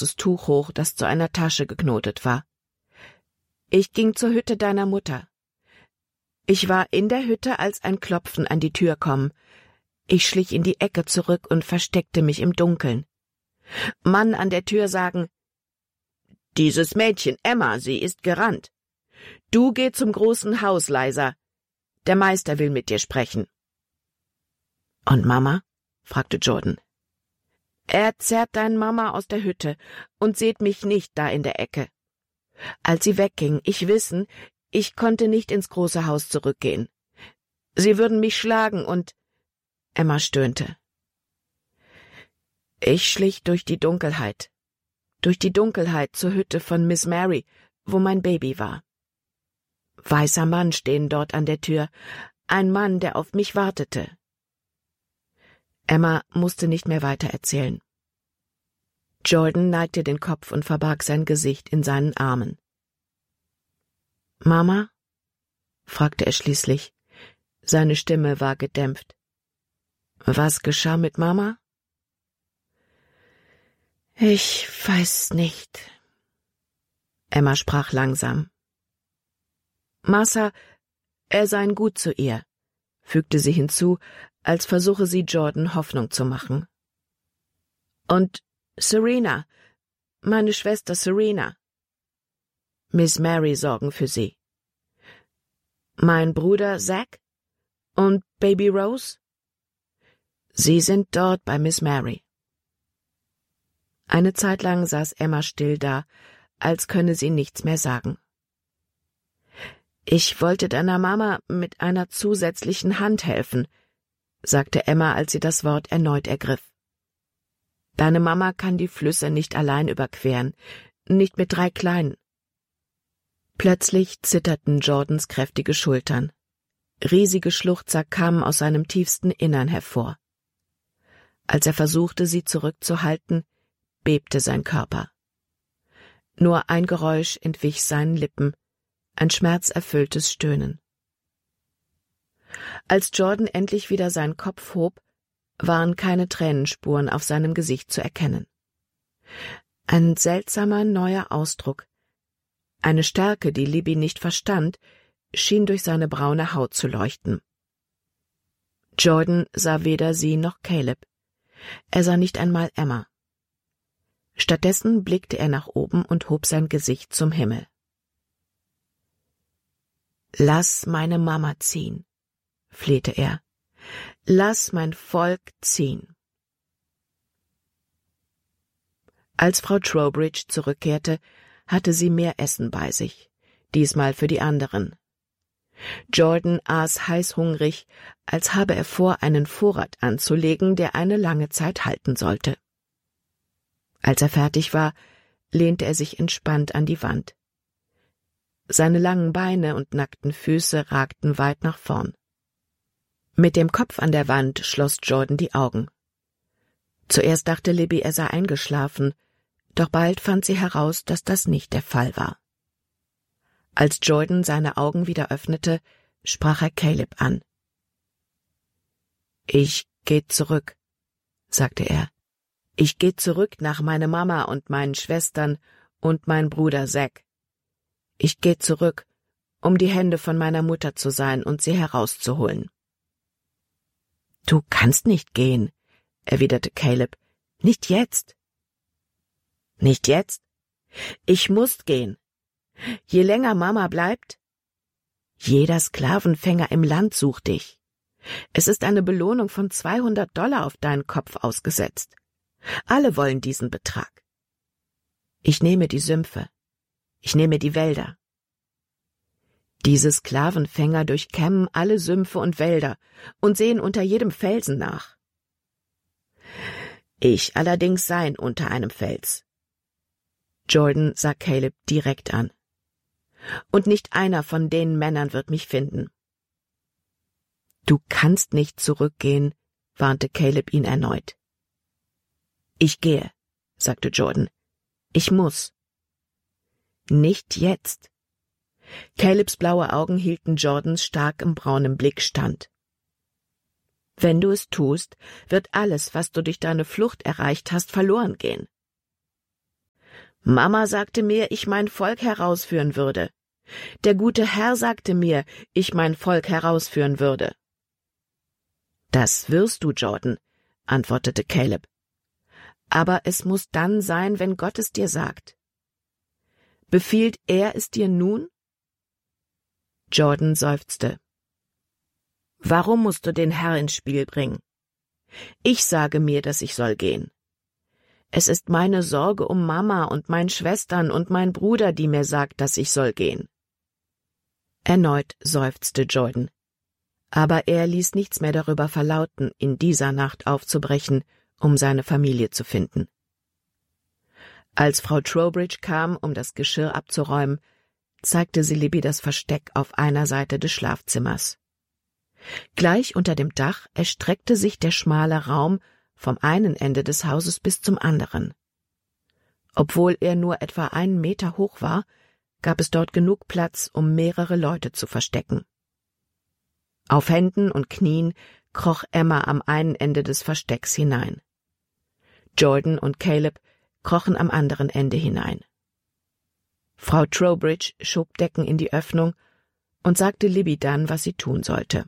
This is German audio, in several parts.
großes Tuch hoch, das zu einer Tasche geknotet war. »Ich ging zur Hütte deiner Mutter. Ich war in der Hütte, als ein Klopfen an die Tür kam. Ich schlich in die Ecke zurück und versteckte mich im Dunkeln. Mann an der Tür sagen, »Dieses Mädchen, Emma, sie ist gerannt. Du geh zum großen Haus, leiser. Der Meister will mit dir sprechen.« »Und Mama?« fragte Jordan. »Er zerrt deine Mama aus der Hütte und seht mich nicht da in der Ecke. Als sie wegging, ich wissen, ich konnte nicht ins große Haus zurückgehen. Sie würden mich schlagen und...« Emma stöhnte. »Ich schlich durch die Dunkelheit zur Hütte von Miss Mary, wo mein Baby war. Weißer Mann stehen dort an der Tür, ein Mann, der auf mich wartete.« Emma musste nicht mehr weiter erzählen. Jordan neigte den Kopf und verbarg sein Gesicht in seinen Armen. »Mama?« fragte er schließlich. Seine Stimme war gedämpft. »Was geschah mit Mama?« »Ich weiß nicht.« Emma sprach langsam. »Martha, er sei gut zu ihr«, fügte sie hinzu, als versuche sie Jordan Hoffnung zu machen. »Und Serena, meine Schwester Serena. Miss Mary sorgen für sie. Mein Bruder Zack und Baby Rose? Sie sind dort bei Miss Mary.« Eine Zeit lang saß Emma still da, als könne sie nichts mehr sagen. »Ich wollte deiner Mama mit einer zusätzlichen Hand helfen«, sagte Emma, als sie das Wort erneut ergriff. »Deine Mama kann die Flüsse nicht allein überqueren, nicht mit 3 Kleinen.« Plötzlich zitterten Jordans kräftige Schultern. Riesige Schluchzer kamen aus seinem tiefsten Innern hervor. Als er versuchte, sie zurückzuhalten, bebte sein Körper. Nur ein Geräusch entwich seinen Lippen, ein schmerzerfülltes Stöhnen. Als Jordan endlich wieder seinen Kopf hob, waren keine Tränenspuren auf seinem Gesicht zu erkennen. Ein seltsamer neuer Ausdruck, eine Stärke, die Libby nicht verstand, schien durch seine braune Haut zu leuchten. Jordan sah weder sie noch Caleb. Er sah nicht einmal Emma. Stattdessen blickte er nach oben und hob sein Gesicht zum Himmel. »Lass meine Mama ziehen«, flehte er. »Lass mein Volk ziehen.« Als Frau Trowbridge zurückkehrte, hatte sie mehr Essen bei sich, diesmal für die anderen. Jordan aß heißhungrig, als habe er vor, einen Vorrat anzulegen, der eine lange Zeit halten sollte. Als er fertig war, lehnte er sich entspannt an die Wand. Seine langen Beine und nackten Füße ragten weit nach vorn. Mit dem Kopf an der Wand schloss Jordan die Augen. Zuerst dachte Libby, er sei eingeschlafen, doch bald fand sie heraus, dass das nicht der Fall war. Als Jordan seine Augen wieder öffnete, sprach er Caleb an. »Ich geh zurück«, sagte er. »Ich geh zurück nach meiner Mama und meinen Schwestern und mein Bruder Zack. Ich geh zurück, um die Hände von meiner Mutter zu sein und sie herauszuholen.« »Du kannst nicht gehen«, erwiderte Caleb. »Nicht jetzt.« »Nicht jetzt? Ich muss gehen. Je länger Mama bleibt, jeder Sklavenfänger im Land sucht dich. Es ist eine Belohnung von $200 auf deinen Kopf ausgesetzt. Alle wollen diesen Betrag. Ich nehme die Sümpfe. Ich nehme die Wälder. Diese Sklavenfänger durchkämmen alle Sümpfe und Wälder und sehen unter jedem Felsen nach. Ich allerdings sein unter einem Fels.« Jordan sah Caleb direkt an. »Und nicht einer von den Männern wird mich finden.« »Du kannst nicht zurückgehen«, warnte Caleb ihn erneut. »Ich gehe«, sagte Jordan. »Ich muss.« »Nicht jetzt.« Calebs blaue Augen hielten Jordans starkem braunem Blick stand. »Wenn du es tust, wird alles, was du durch deine Flucht erreicht hast, verloren gehen.« Mama sagte mir, ich mein Volk herausführen würde. Der gute Herr sagte mir, ich mein Volk herausführen würde. Das wirst du, Jordan, antwortete Caleb. Aber es muss dann sein, wenn Gott es dir sagt. Befiehlt er es dir nun? Jordan seufzte. Warum musst du den Herr ins Spiel bringen? Ich sage mir, dass ich soll gehen. Es ist meine Sorge um Mama und meine Schwestern und mein Bruder, die mir sagt, dass ich soll gehen. Erneut seufzte Jordan. Aber er ließ nichts mehr darüber verlauten, in dieser Nacht aufzubrechen, um seine Familie zu finden. Als Frau Trowbridge kam, um das Geschirr abzuräumen, zeigte sie Libby das Versteck auf einer Seite des Schlafzimmers. Gleich unter dem Dach erstreckte sich der schmale Raum vom einen Ende des Hauses bis zum anderen. Obwohl er nur etwa 1 Meter hoch war, gab es dort genug Platz, um mehrere Leute zu verstecken. Auf Händen und Knien kroch Emma am einen Ende des Verstecks hinein. Jordan und Caleb krochen am anderen Ende hinein. Frau Trowbridge schob Decken in die Öffnung und sagte Libby dann, was sie tun sollte.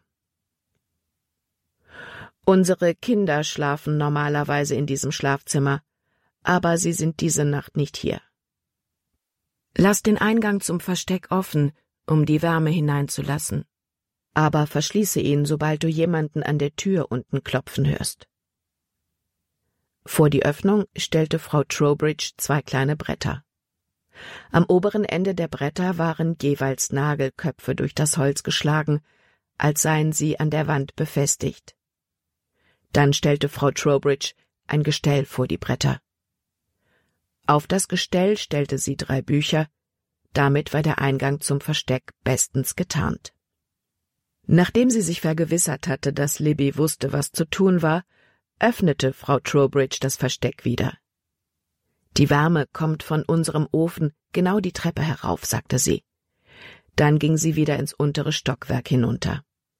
»Unsere Kinder schlafen normalerweise in diesem Schlafzimmer, aber sie sind diese Nacht nicht hier. Lass den Eingang zum Versteck offen, um die Wärme hineinzulassen, aber verschließe ihn, sobald du jemanden an der Tür unten klopfen hörst.« Vor die Öffnung stellte Frau Trowbridge 2 kleine Bretter. Am oberen Ende der Bretter waren jeweils Nagelköpfe durch das Holz geschlagen, als seien sie an der Wand befestigt. Dann stellte Frau Trowbridge ein Gestell vor die Bretter. Auf das Gestell stellte sie 3 Bücher, damit war der Eingang zum Versteck bestens getarnt. Nachdem sie sich vergewissert hatte, dass Libby wusste, was zu tun war, öffnete Frau Trowbridge das Versteck wieder. »Die Wärme kommt von unserem Ofen genau die Treppe herauf«, sagte sie. Dann ging sie wieder ins untere Stockwerk hinunter.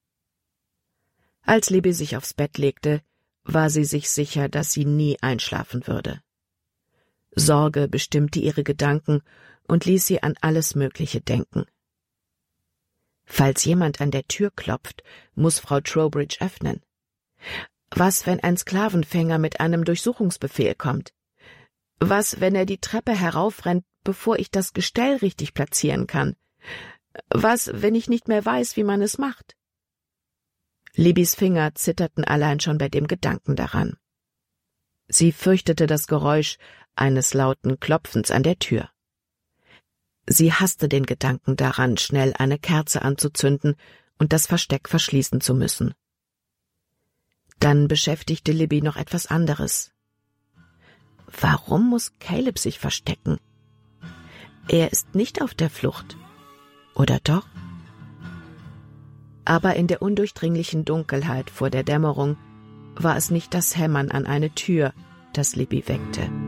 Als Libby sich aufs Bett legte, war sie sich sicher, dass sie nie einschlafen würde. Sorge bestimmte ihre Gedanken und ließ sie an alles Mögliche denken. Falls jemand an der Tür klopft, muss Frau Trowbridge öffnen. Was, wenn ein Sklavenfänger mit einem Durchsuchungsbefehl kommt? Was, wenn er die Treppe heraufrennt, bevor ich das Gestell richtig platzieren kann? Was, wenn ich nicht mehr weiß, wie man es macht? Libbys Finger zitterten allein schon bei dem Gedanken daran. Sie fürchtete das Geräusch eines lauten Klopfens an der Tür. Sie hasste den Gedanken daran, schnell eine Kerze anzuzünden und das Versteck verschließen zu müssen. Dann beschäftigte Libby noch etwas anderes. Warum muss Caleb sich verstecken? Er ist nicht auf der Flucht. Oder doch? Aber in der undurchdringlichen Dunkelheit vor der Dämmerung war es nicht das Hämmern an eine Tür, das Libby weckte.